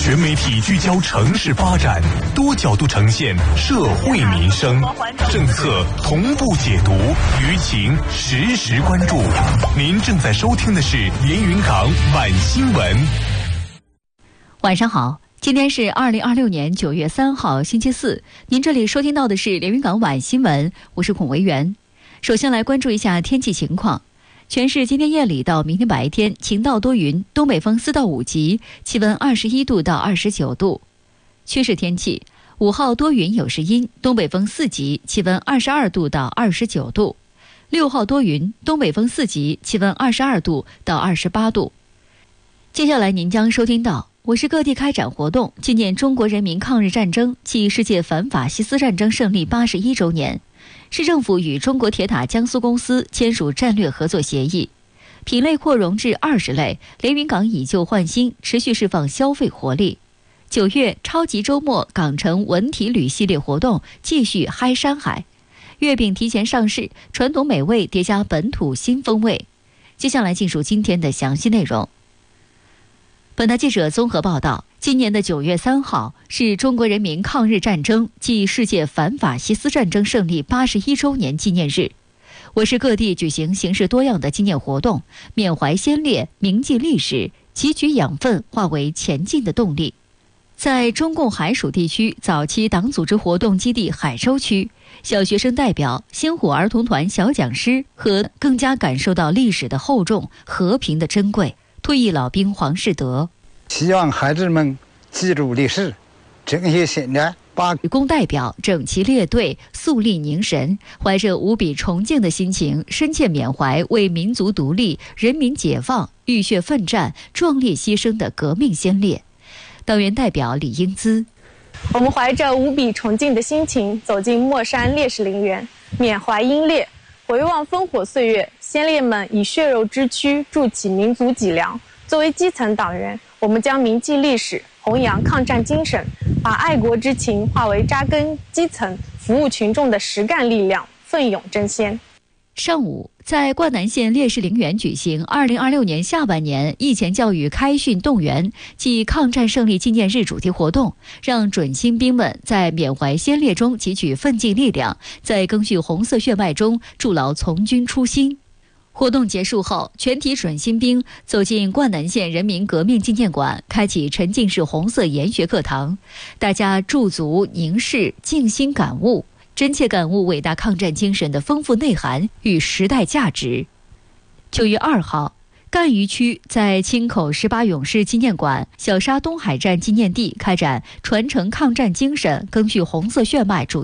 全媒体聚焦城市发展，多角度呈现社会民生，政策同步解读，舆情实时关注。您正在收听的是连云港晚新闻。 晚上好，今天是2026年9月3号星期四，您这里收听到的是连云港晚新闻，我是孔维元。首先来关注一下天气情况。全市今天夜里到明天白天晴到多云，东北风4到5级，气温21度到29度。趋势天气，5号多云有时阴，东北风4级，气温22度到29度。6号多云，东北风4级，气温22度到28度。接下来您将收听到我市各地开展活动，纪念中国人民抗日战争暨世界反法西斯战争胜利81周年。市政府与中国铁塔江苏公司签署战略合作协议，品类扩容至20类，连云港以旧换新，持续释放消费活力。9月超级周末港城文体旅系列活动继续嗨山海，月饼提前上市，传统美味叠加本土新风味。接下来进入今天的详细内容。本台记者综合报道，今年的9月3号是中国人民抗日战争暨世界反法西斯战争胜利81周年纪念日。我市各地举行形式多样的纪念活动，缅怀先烈，铭记历史，汲取养分，化为前进的动力。在中共海属地区早期党组织活动基地海州区，小学生代表、星火儿童团小讲师和更加感受到历史的厚重、和平的珍贵。退役老兵黄世德希望孩子们记住历史，珍惜现在， 女工代表整齐列队，肃立凝神，怀着无比崇敬的心情，深切缅怀为民族独立、人民解放浴血奋战、壮烈牺牲的革命先烈。党员代表李英姿， 我们怀着无比崇敬的心情走进墨山烈士陵园，缅怀英烈，回望烽火岁月，先烈们以血肉之躯筑起民族脊梁。作为基层党员，我们将铭记历史，弘扬抗战精神，把爱国之情化为扎根基层、服务群众的实干力量，奋勇争先。 上午，在灌南县烈士陵园举行2026年下半年义前教育开训动员暨抗战胜利纪念日主题活动，让准新兵们在缅怀先烈中汲取奋进力量，在赓续红色血脉中筑牢从军初心。活动结束后，全体准新兵走进灌南县人民革命纪念馆，开启沉浸式红色研学课堂，大家驻足凝视，静心感悟，真切感悟伟大抗战精神的丰富内涵与时代价值。9月2号，赣榆区在青口18勇士纪念馆、小沙东海站纪念地开展传承抗战精神、赓续红色血脉主